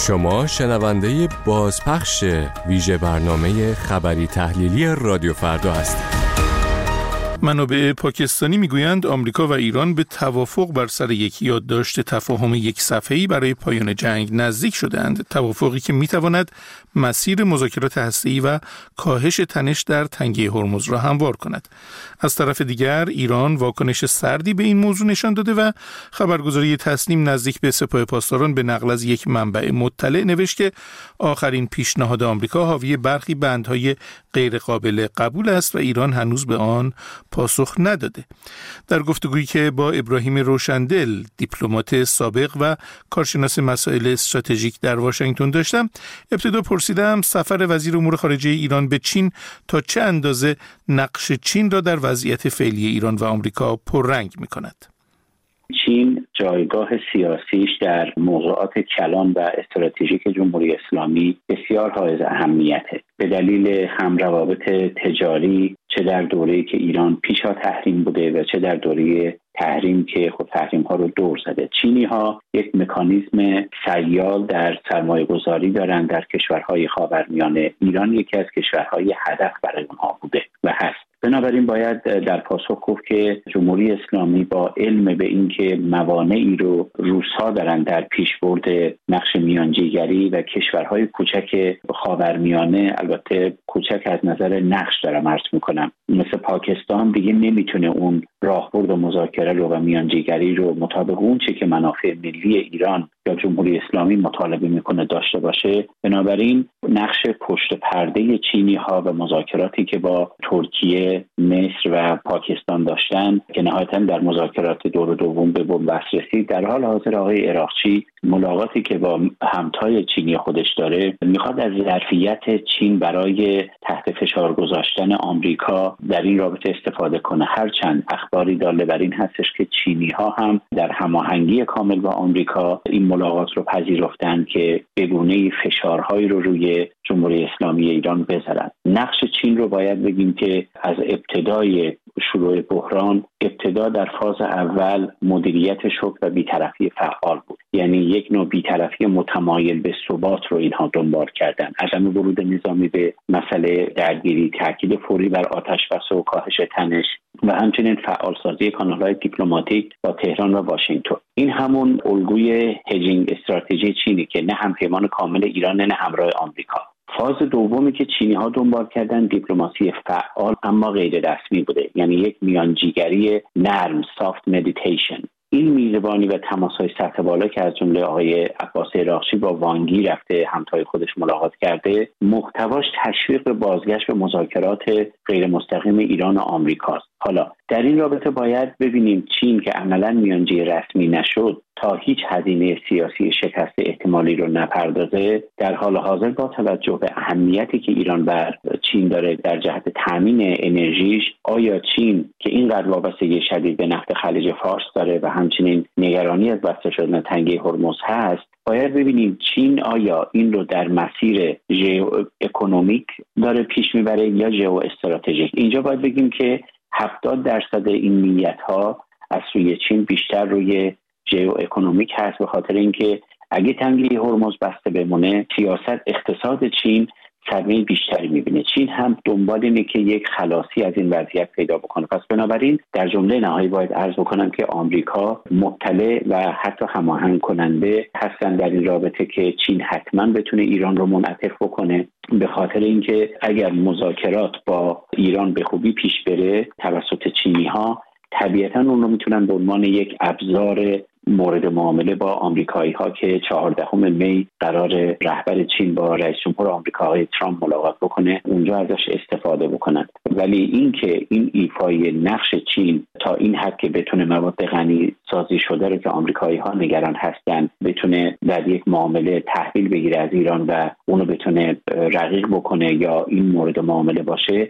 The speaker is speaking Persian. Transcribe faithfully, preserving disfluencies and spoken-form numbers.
شما شنونده بازپخش ویژه برنامه خبری تحلیلی رادیو فردا هستید. منابع پاکستانی میگویند آمریکا و ایران به توافق بر سر یک یادداشت تفاهم یک صفحه‌ای برای پایان جنگ نزدیک شدند. توافقی که میتواند مسیر مذاکرات هسته‌ای و کاهش تنش در تنگه هرمز را هموار کند. از طرف دیگر ایران واکنش سردی به این موضوع نشان داده و خبرگزاری تسنیم نزدیک به سپاه پاسداران به نقل از یک منبع مطلع نوشت که آخرین پیشنهاد آمریکا حاوی برخی بندهای غیر قابل قبول است و ایران هنوز به آن پاسخ نداده. در گفتگویی که با ابراهیم روشندل، دیپلمات سابق و کارشناس مسائل استراتژیک در واشنگتن داشتم، ابتدا پرسیدم سفر وزیر امور خارجه ایران به چین تا چه اندازه نقش چین را در وضعیت فعلی ایران و آمریکا پررنگ می‌کند. چین جایگاه سیاسیش در موضوعات کلان و استراتژیک جمهوری اسلامی بسیار حائز اهمیته. به دلیل هم روابط تجاری، چه در دوره‌ای که ایران پیشا تحریم بوده و چه در دوره تحریم که خود تحریم ها رو دور زده. چینی ها یک مکانیزم سیال در سرمایه گذاری دارند در کشورهای خاورمیانه. ایران یکی از کشورهای هدف برای اونها بوده و هست. بنابراین باید در پاسخ گفت که جمهوری اسلامی با علم به اینکه موانعی رو روس‌ها دارن در پیشبرد نقش میانجیگری و کشورهای کوچک خاورمیانه، البته کوچک از نظر نقش دارم عرض میکنم، مثل پاکستان دیگه نمیتونه اون راهبرد و مذاکره رو و میانجیگری رو مطابق اون چه که منافع ملی ایران یا جمهوری اسلامی مطالبه میکنه داشته باشه. بنابراین نقش پشت پرده چینی ها و مذاکراتی که با ترکیه، مصر و پاکستان داشتن که نهایتاً در مذاکرات دور دوم به بنبست رسید، در حال حاضر آقای عراقچی ملاقاتی که با همتای چینی خودش داره میخواد از ظرفیت چین برای تحت فشار گذاشتن آمریکا در این رابطه استفاده کنه. هرچند اخباری داله بر این هستش که چینی ها هم در هماهنگی کامل با آمریکا این ملاقات رو پذیرفتن که به گونه‌ای فشارهایی رو روی جمهوری اسلامی ایران بذارن. نقش چین رو باید بگیم که از ابتدای شروع بحران، ابتدا در فاز اول مدیریت شوک و بی‌طرفی فعال بود. یعنی یک نوع بی‌طرفی متمایل به ثبات رو اینها دنبال کردن. عدم ورود نظامی به مسئله درگیری، تاکید فوری بر آتش‌بس و کاهش تنش و همچنین فعالسازی کانال‌های دیپلماتیک با تهران و واشنگتن. این همون الگوی هجینگ استراتژی چینی که نه همپیمان کامل ایران نه همراه آمریکا. فاز دومی که چینی ها دنبال کردن دیپلماسی فعال اما غیر رسمی بوده، یعنی یک میانجیگری نرم، سافت مدیتیشن. این میزبانی و تماس‌های سطح بالا که از جمله آقای عباس عراقچی با وانگی رفته همتای خودش ملاقات کرده، محتواش تشویق به بازگشت به مذاکرات غیر مستقیم ایران و آمریکاست. حالا در این رابطه باید ببینیم چین که عملاً میانجی رسمی نشد تا هیچ هزینه سیاسی شکست احتمالی رو نپردازه، در حال حاضر با توجه به اهمیتی که ایران بر چین داره در جهت تامین انرژیش، آیا چین که اینقدر وابستگی شدید به نفت خلیج فارس داره و همچنین نگرانی از بسته شدن تنگه هرمز هست، باید ببینیم چین آیا این رو در مسیر ژئو اکونومیک داره پیش میبره یا ژئو استراتژیک. اینجا باید بگیم که هفتاد درصد این نیت‌ها از سوی چین بیشتر روی ژئو اکونومیک هست، به خاطر اینکه اگه تنگه هرمز بسته بمونه، سیاست اقتصاد چین صدمه بیشتری میبینه. چین هم دنبال اینه که یک خلاصی از این وضعیت پیدا بکنه. پس بنابراین در جمله نهایی باید عرض بکنم که آمریکا مطلع و حتی هماهنگ کننده هستن در این رابطه که چین حتما بتونه ایران رو منعطف بکنه، به خاطر اینکه اگر مذاکرات با ایران به خوبی پیش بره توسط چینی ها، طبیعتاً اون رو میتونن به عنوان یک ابزار مورد معامله با آمریکایی ها که چهاردهم می قرار رهبر چین با رئیس جمهور آمریکا های ترامپ ملاقات بکنه، اونجا ازش استفاده بکنن. ولی این که این ایفای نقش چین تا این حد که بتونه مواد غنی سازی شده رو که آمریکایی ها نگران هستن بتونه در یک معامله تحویل بگیره از ایران و اونو بتونه رقیق بکنه یا این مورد معامله باشه،